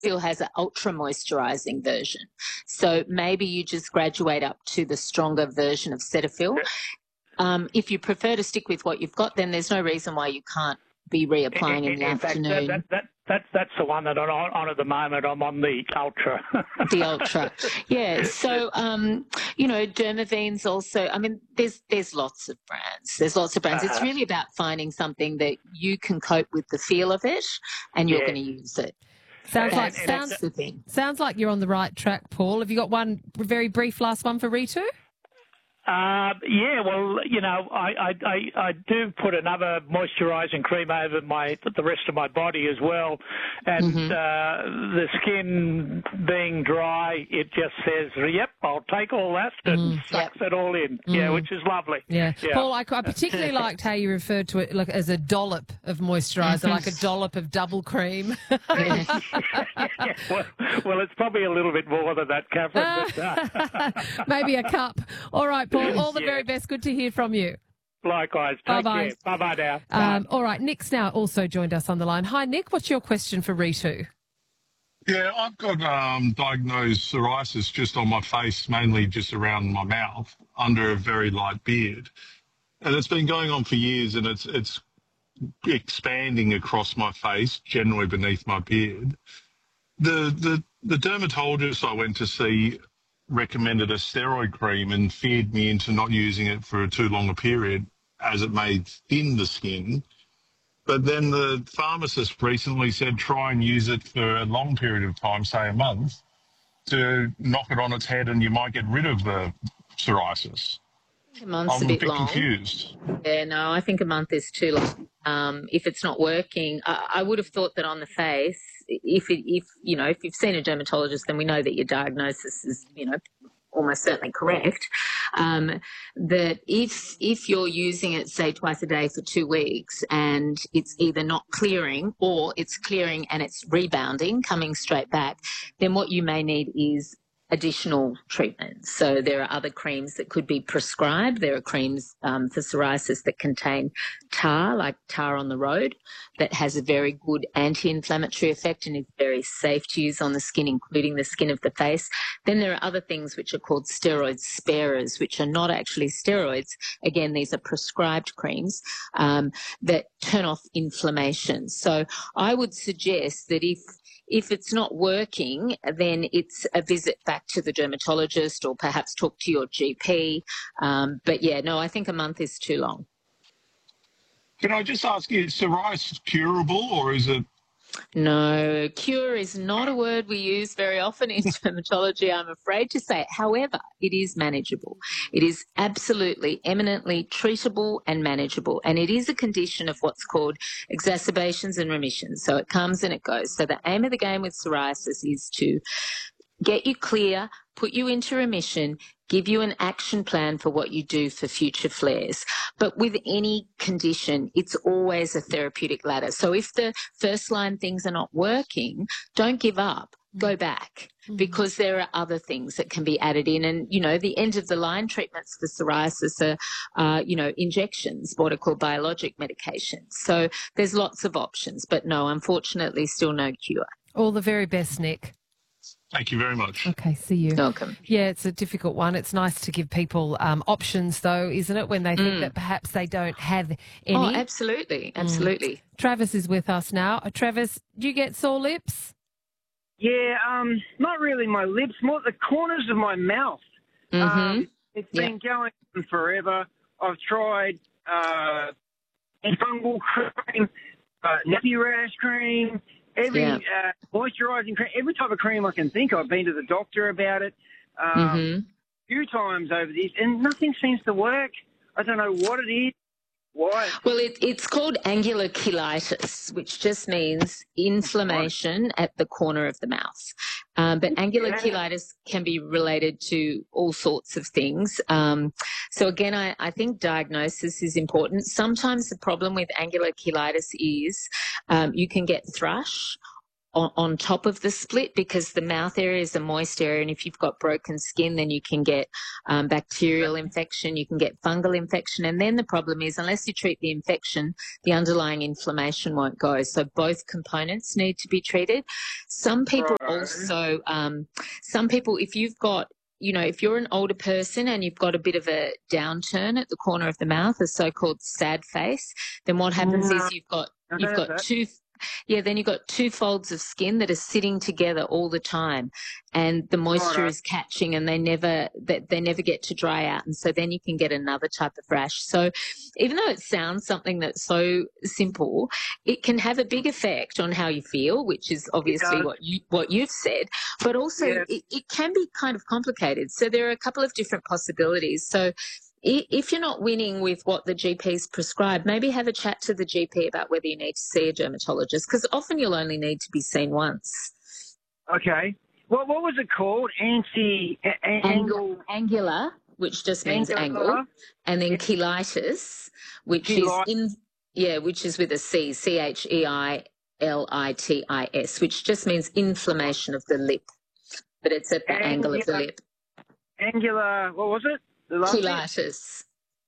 Cetaphil has an ultra moisturising version. So maybe you just graduate up to the stronger version of Cetaphil. If you prefer to stick with what you've got, then there's no reason why you can't be reapplying in the afternoon. That's the one that I'm on at the moment. I'm on the Ultra. The Ultra. Yeah. So, Dermavene's also, I mean, there's lots of brands. It's really about finding something that you can cope with the feel of it and you're going to use it. Sounds the thing. Sounds like you're on the right track, Paul. Have you got one very brief last one for Ritu? Well, I do put another moisturising cream over the rest of my body as well, and the skin being dry, it just says, "Yep, I'll take all that," and sucks it all in. Which is lovely. Yeah. Paul, I particularly liked how you referred to it as a dollop of moisturiser, like a dollop of double cream. Well, it's probably a little bit more than that, Catherine. But, maybe a cup. All right, Paul. All the very best. Good to hear from you. Likewise. Take care. Bye-bye now. Bye. All right, Nick's now also joined us on the line. Hi, Nick. What's your question for Ritu? Yeah, I've got diagnosed psoriasis just on my face, mainly just around my mouth, under a very light beard. And it's been going on for years, and it's expanding across my face, generally beneath my beard. The dermatologist I went to see recommended a steroid cream and feared me into not using it for too long a period as it may thin the skin. But then the pharmacist recently said try and use it for a long period of time, say a month, to knock it on its head and you might get rid of the psoriasis. A month's I'm a bit long. Confused. Yeah, no, I think a month is too long. If it's not working, I would have thought that on the face, if you've seen a dermatologist, then we know that your diagnosis is, almost certainly correct. That if you're using it, say, twice a day for 2 weeks and it's either not clearing or it's clearing and it's rebounding, coming straight back, then what you may need is additional treatments. So there are other creams that could be prescribed. There are creams for psoriasis that contain tar, like tar on the road, that has a very good anti-inflammatory effect and is very safe to use on the skin, including the skin of the face. Then there are other things which are called steroid sparers, which are not actually steroids. Again, these are prescribed creams that turn off inflammation. So I would suggest that if it's not working, then it's a visit back to the dermatologist or perhaps talk to your GP. I think a month is too long. Can I just ask you, is psoriasis curable or is it? No, cure is not a word we use very often in dermatology, I'm afraid to say. However, it is manageable. It is absolutely eminently treatable and manageable. And it is a condition of what's called exacerbations and remissions. So it comes and it goes. So the aim of the game with psoriasis is to get you clear, put you into remission, give you an action plan for what you do for future flares. But with any condition, it's always a therapeutic ladder. So if the first line things are not working, don't give up. Go back because there are other things that can be added in. And, the end of the line treatments for psoriasis are, injections, what are called biologic medications. So there's lots of options. But no, unfortunately, still no cure. All the very best, Nick. Thank you very much. Okay, see you. Welcome. Yeah, it's a difficult one. It's nice to give people options, though, isn't it, when they think that perhaps they don't have any? Oh, absolutely, absolutely. Travis is with us now. Travis, do you get sore lips? Yeah, not really my lips, more the corners of my mouth. It's been going on forever. I've tried fungal cream, nappy rash cream, every moisturising cream, every type of cream I can think of. I've been to the doctor about it a few times over this, and nothing seems to work. I don't know what it is. Why? Well, it's called angular cheilitis, which just means inflammation at the corner of the mouth. But angular cheilitis can be related to all sorts of things. So again, I think diagnosis is important. Sometimes the problem with angular cheilitis is you can get thrush on top of the split, because the mouth area is a moist area, and if you've got broken skin, then you can get bacterial infection, you can get fungal infection, and then the problem is, unless you treat the infection, the underlying inflammation won't go. So both components need to be treated. Some people also, if you've got, if you're an older person and you've got a bit of a downturn at the corner of the mouth, a so-called sad face, then what happens is you've got two folds of skin that are sitting together all the time, and the moisture is catching, and they never get to dry out, and so then you can get another type of rash. So even though it sounds something that's so simple, it can have a big effect on how you feel, which is obviously what you've said, but also it can be kind of complicated. So there are a couple of different possibilities. So if you're not winning with what the GP's prescribed, maybe have a chat to the GP about whether you need to see a dermatologist, because often you'll only need to be seen once. Okay. What was it called? Angular, which just means angle, and then cheilitis, which is with a C, CHEILITIS, which just inflammation of the lip, but it's at the angle of the lip. Angular, what was it? Cheilitis.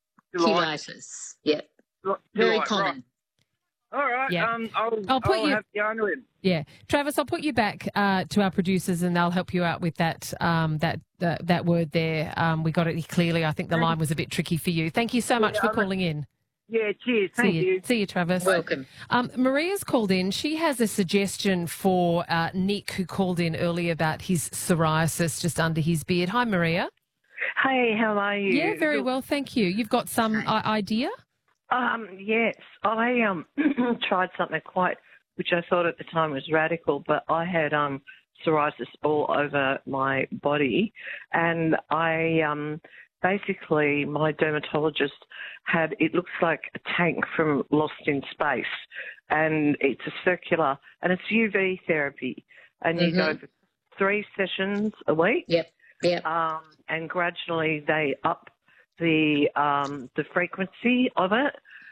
Yeah. Very common. All right. Yeah. I'll have you on him. Yeah, Travis, I'll put you back to our producers, and they'll help you out with that that word there. We got it clearly. I think the line was a bit tricky for you. Thank you so much for calling in. Yeah, cheers. Thank you. See you, Travis. Welcome. Maria's called in. She has a suggestion for Nick, who called in earlier about his psoriasis just under his beard. Hi, Maria. Hey, how are you? Yeah, very well, thank you. You've got some idea? Yes, I tried something which I thought at the time was radical, but I had psoriasis all over my body, and I basically my dermatologist had, it looks like a tank from Lost in Space, and it's a circular, and it's UV therapy, and you go for 3 sessions a week. Yep. And gradually they up the frequency of it.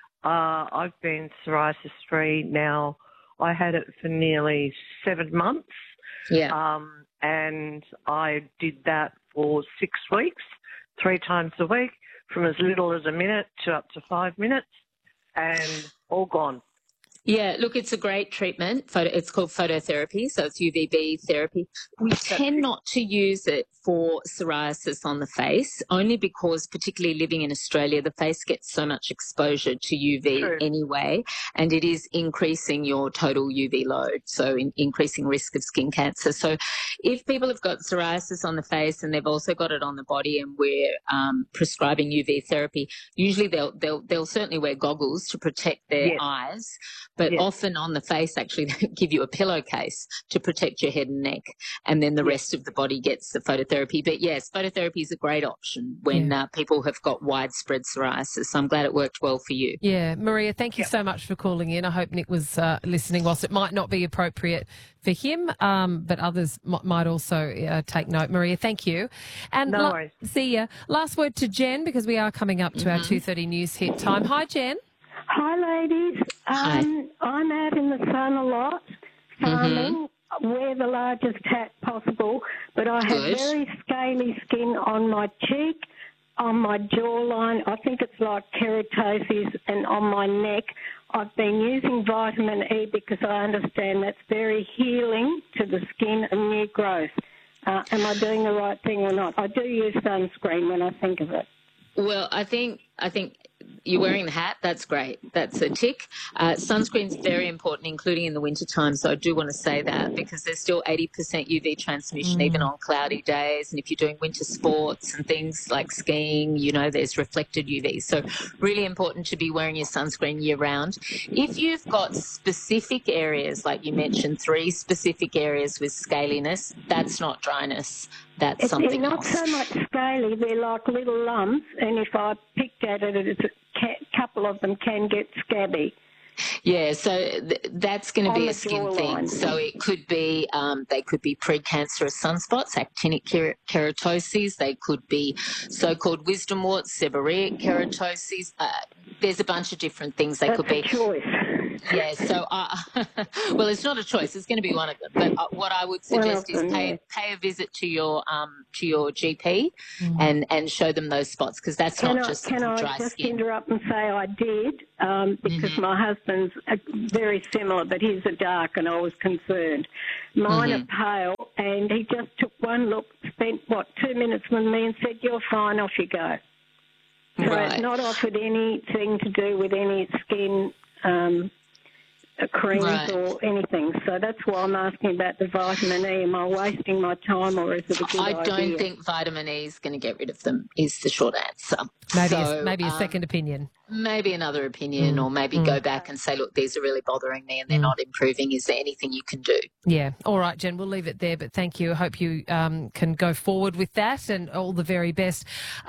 I've been psoriasis free now. I had it for nearly 7 months. Yeah. And I did that for 6 weeks, 3 times a week, from as little as a minute to up to 5 minutes, and all gone. Yeah, look, it's a great treatment. It's called phototherapy, so it's UVB therapy. We tend not to use it for psoriasis on the face, only because, particularly living in Australia, the face gets so much exposure to UV anyway, and it is increasing your total UV load, so increasing risk of skin cancer. So if people have got psoriasis on the face and they've also got it on the body, and we're prescribing UV therapy, usually they'll certainly wear goggles to protect their eyes. But often on the face, actually, they give you a pillowcase to protect your head and neck, and then the rest of the body gets the phototherapy. But yes, phototherapy is a great option when people have got widespread psoriasis. So I'm glad it worked well for you. Yeah, Maria, thank you so much for calling in. I hope Nick was listening. Whilst it might not be appropriate for him, but others might also take note. Maria, thank you. And no worries. See ya. Last word to Jen, because we are coming up to our 2:30 news hit time. Hi, Jen. Hi, ladies. I'm out in the sun a lot, farming, wear the largest hat possible, but I have very scaly skin on my cheek, on my jawline. I think it's like keratosis, and on my neck. I've been using vitamin E because I understand that's very healing to the skin and new growth. Am I doing the right thing or not? I do use sunscreen when I think of it. Well, I think you're wearing the hat. That's great. That's a tick. Sunscreen's very important, including in the wintertime. So I do want to say that, because there's still 80% UV transmission even on cloudy days. And if you're doing winter sports and things like skiing, there's reflected UV. So really important to be wearing your sunscreen year round. If you've got specific areas, like you mentioned, 3 specific areas with scaliness, that's not dryness. That's something They're not else. so much scaly. They're like little lumps, and if I picked at it, a couple of them can get scabby. Yeah, so that's going to be a skin thing. jawline. So it could be, they could be precancerous sunspots, actinic keratoses. They could be so-called wisdom warts, seborrheic keratoses. There's a bunch of different things they could be. That's a choice. Yeah, so well, it's not a choice. It's going to be one of them. But what I would suggest is pay a visit to your GP and show them those spots, because that's not just dry skin. Can I just interrupt and say I did, because my husband's very similar, but his are dark, and I was concerned. Mine are pale, and he just took one look, spent 2 minutes with me, and said, "You're fine, off you go." So it's not offered anything to do with any skin creams or anything. So that's why I'm asking about the vitamin E. Am I wasting my time, or is it a good idea? I don't think vitamin E is going to get rid of them, is the short answer. Maybe a second opinion. Maybe another opinion, or maybe go back and say, look, these are really bothering me and they're not improving. Is there anything you can do? Yeah. All right, Jen, we'll leave it there, but thank you. I hope you can go forward with that, and all the very best.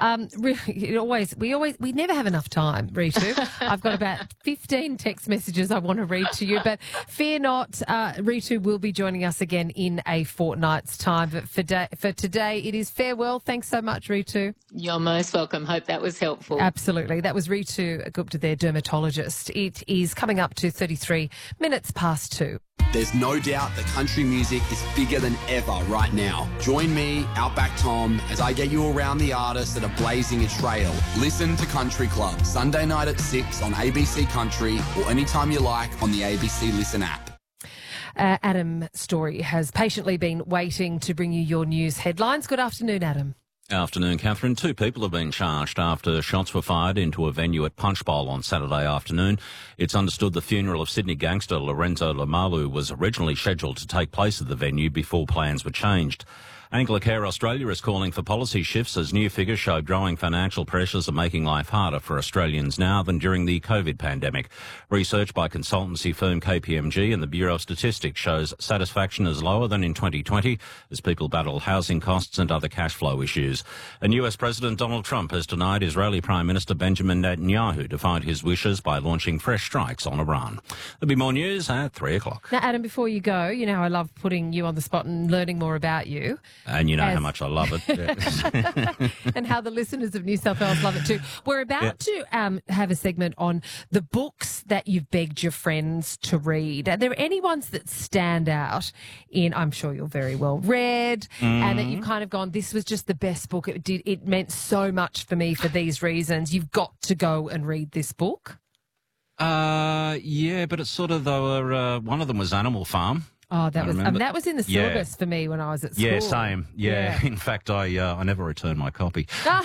We never have enough time, Ritu. I've got about 15 text messages I want to read to you, but fear not, Ritu will be joining us again in a fortnight's time. But for today, it is farewell. Thanks so much, Ritu. You're most welcome. Hope that was helpful. Absolutely. That was Ritu Gupta, their dermatologist. It is coming up to 33 minutes past 2. There's no doubt that country music is bigger than ever right now. Join me, Outback Tom, as I get you around the artists that are blazing a trail. Listen to Country Club, Sunday night at 6 on ABC Country, or anytime you like on the ABC Listen app. Adam Story has patiently been waiting to bring you your news headlines. Good afternoon, Adam. Afternoon, Catherine. 2 people have been charged after shots were fired into a venue at Punchbowl on Saturday afternoon. It's understood the funeral of Sydney gangster Lorenzo Lamalu was originally scheduled to take place at the venue before plans were changed. Anglicare Australia is calling for policy shifts as new figures show growing financial pressures are making life harder for Australians now than during the COVID pandemic. Research by consultancy firm KPMG and the Bureau of Statistics shows satisfaction is lower than in 2020 as people battle housing costs and other cash flow issues. And US President Donald Trump has denied Israeli Prime Minister Benjamin Netanyahu defied his wishes by launching fresh strikes on Iran. There'll be more news at 3 o'clock. Now, Adam, before you go, you know I love putting you on the spot and learning more about you. And you know how much I love it. And how the listeners of New South Wales love it too. We're about to have a segment on the books that you've begged your friends to read. Are there any ones that stand out in, I'm sure you're very well read, and that you've kind of gone, this was just the best book. It meant so much for me for these reasons. You've got to go and read this book? Yeah, but it's sort of, one of them was Animal Farm. Oh, that was in the syllabus for me when I was at school. Yeah, same. Yeah. In fact, I never returned my copy.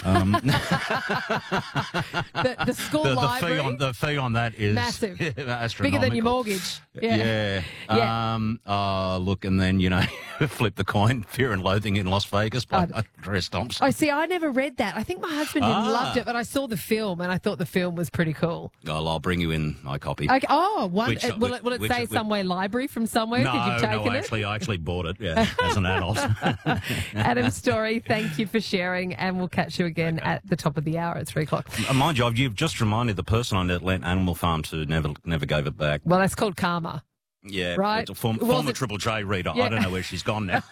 The school library? The fee on that is massive. Astronomical. Bigger than your mortgage. Yeah. Look, and then, flip the coin, Fear and Loathing in Las Vegas by Chris Thompson. Oh, see, I never read that. I think my husband loved it, but I saw the film and I thought the film was pretty cool. Oh, I'll bring you in my copy. Okay. Oh, will it say somewhere library from somewhere? No, I actually bought it, as an adult. Adam Story, thank you for sharing, and we'll catch you again at the top of the hour at 3 o'clock. Mind you, you've just reminded the person I lent Animal Farm to never gave it back. Well, that's called karma. Yeah, right. It's a former Triple J reader. Yeah. I don't know where she's gone now.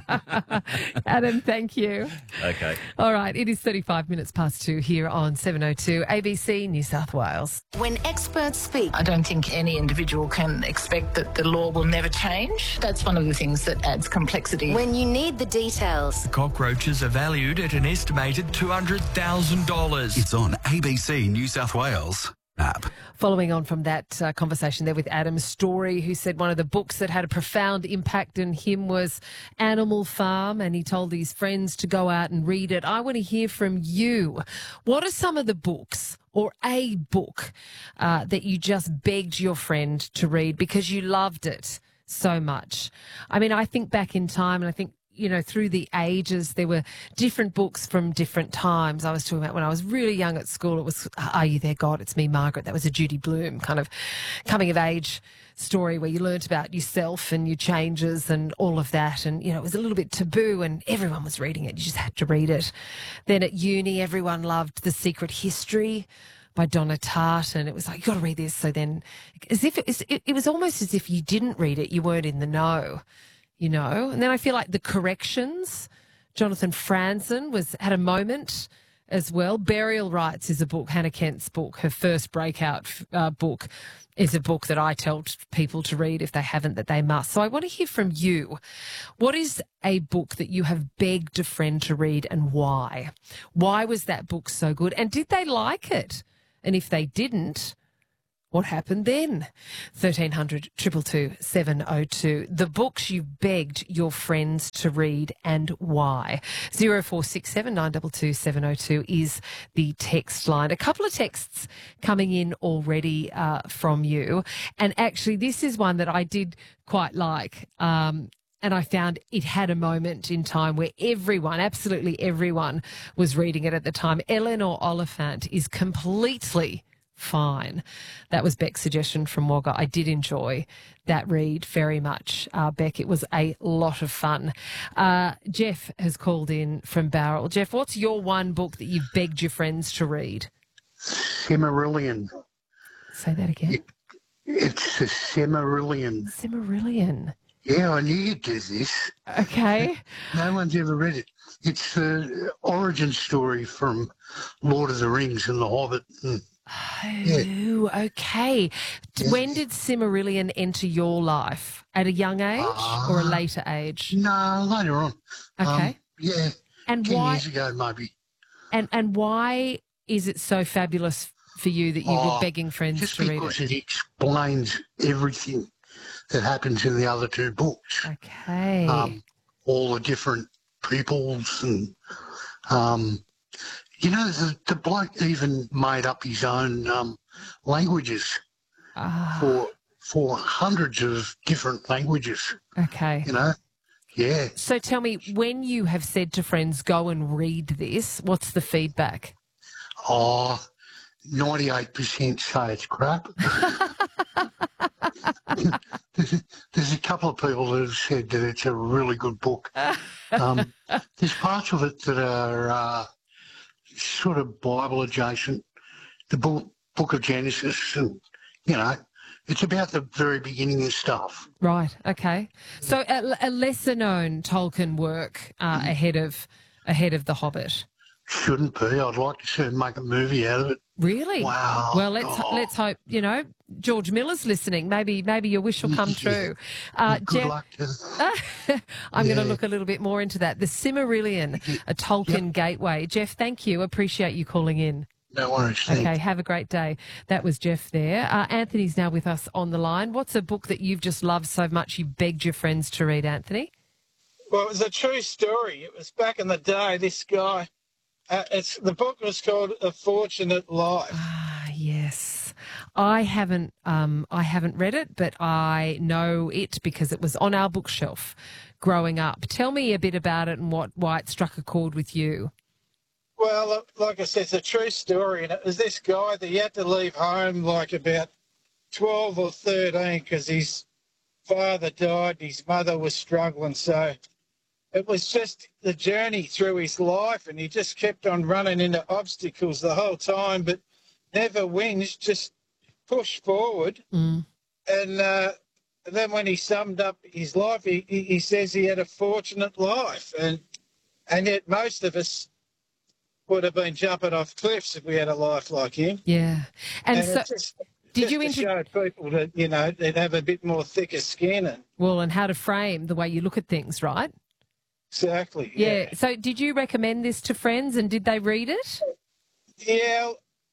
Adam, thank you. Okay. All right, it is 35 minutes past 2 here on 702 ABC New South Wales. When experts speak, I don't think any individual can expect that the law will never change. That's one of the things that adds complexity. When you need the details. Cockroaches are valued at an estimated $200,000. It's on ABC New South Wales app. Following on from that conversation there with Adam Story, who said one of the books that had a profound impact on him was Animal Farm, and he told his friends to go out and read it. I want to hear from you. What are some of the books or a book that you just begged your friend to read because you loved it so much? I mean, I think back in time, and I think through the ages, there were different books from different times. I was talking about when I was really young at school, it was Are You There, God? It's Me, Margaret. That was a Judy Blume kind of coming of age story where you learnt about yourself and your changes and all of that. And, it was a little bit taboo and everyone was reading it. You just had to read it. Then at uni, everyone loved The Secret History by Donna Tartt, and it was like, you got to read this. So then, as if it was almost as if you didn't read it, you weren't in the know. And then I feel like The Corrections, Jonathan Franzen had a moment as well. Burial Rights is a book, Hannah Kent's book, her first breakout book. is a book that I tell people to read if they haven't, that they must. So I want to hear from you. What is a book that you have begged a friend to read and why? Why was that book so good? And did they like it? And if they didn't, what happened then? 1300 222 702. The books you begged your friends to read and why. 0467 922 702 is the text line. A couple of texts coming in already from you. And actually, this is one that I did quite like. And I found it had a moment in time where everyone, absolutely everyone, was reading it at the time. Eleanor Oliphant is completely fine. That was Beck's suggestion from Wagga. I did enjoy that read very much, Beck. It was a lot of fun. Jeff has called in from Bowral. Jeff, what's your one book that you've begged your friends to read? Silmarillion. Say that again. It's the Silmarillion. Silmarillion. Yeah, I knew you'd do this. Okay. No one's ever read it. It's the origin story from Lord of the Rings and The Hobbit. Oh, okay. When did Silmarillion enter your life? At a young age or a later age? No, later on. Okay. Yeah. And 10 why, years ago, maybe. And why is it so fabulous for you that you were begging friends just to read because it? it explains everything that happens in the other two books. Okay. All the different peoples and, you know, the bloke even made up his own languages for hundreds of different languages. Okay. You know, yeah. So tell me, when you have said to friends, go and read this, what's the feedback? 98% say it's crap. There's a couple of people that have said that it's a really good book. There's parts of it that are sort of Bible adjacent, the book of Genesis, and, you know, it's about the very beginning of stuff. Right, okay. So a lesser-known Tolkien work ahead of The Hobbit. Shouldn't be. I'd like to see him make a movie out of it. Really? Wow. Well, let's hope, you know, George Miller's listening. Maybe your wish will come true. Good Jeff, luck to I'm going to look a little bit more into that. The Silmarillion, a Tolkien gateway. Jeff, thank you. Appreciate you calling in. No worries. Okay, have a great day. That was Jeff there. Anthony's now with us on the line. What's a book that you've just loved so much you begged your friends to read, Anthony? Well, it was a true story. It was back in the day, this guy. The book was called A Fortunate Life. Ah, yes. I haven't read it, but I know it because it was on our bookshelf growing up. Tell me a bit about it and why it struck a chord with you. Well, like I said, it's a true story, and it was this guy that he had to leave home like about 12 or 13 because his father died, his mother was struggling, so it was just the journey through his life, and he just kept on running into obstacles the whole time, but never whinged, just pushed forward. And then when he summed up his life, he says he had a fortunate life, and yet most of us would have been jumping off cliffs if we had a life like him. Yeah. And so, did you show people that, you know, they'd have a bit more thicker skin and how to frame the way you look at things, right? Exactly. Yeah. So did you recommend this to friends and did they read it? Yeah.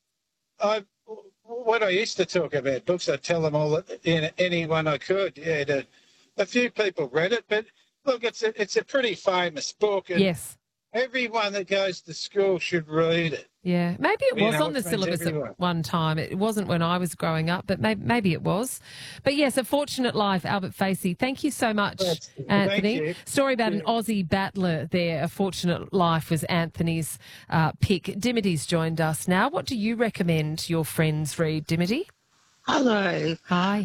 When I used to talk about books, I'd tell them all anyone I could. Yeah. A few people read it, but look, it's a pretty famous book. And yes. Everyone that goes to school should read it. Yeah, maybe it was on the syllabus at one time. It wasn't when I was growing up, but maybe it was. But yes, A Fortunate Life, Albert Facey. Thank you so much, Anthony. Story about an Aussie battler there. A Fortunate Life was Anthony's pick. Dimity's joined us now. What do you recommend your friends read, Dimity? Hello. Hi.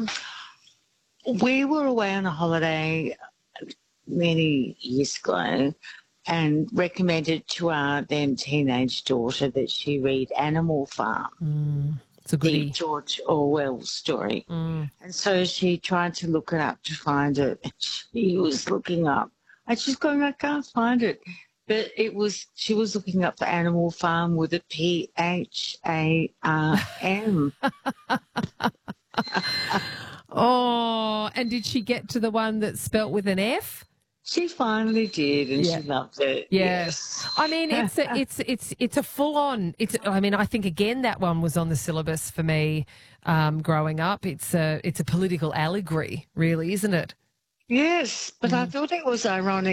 We were away on a holiday many years ago and recommended to our then teenage daughter that she read Animal Farm, it's a goodie. the George Orwell story. And so she tried to look it up to find it. She was looking up, and she's going, I can't find it. But she was looking up for Animal Farm with a PHARM. Oh, and did she get to the one that's spelt with an F? She finally did, and she loved it. Yes. I mean, it's a full on. I think again that one was on the syllabus for me growing up. It's a political allegory, really, isn't it? Yes, but I thought it was ironic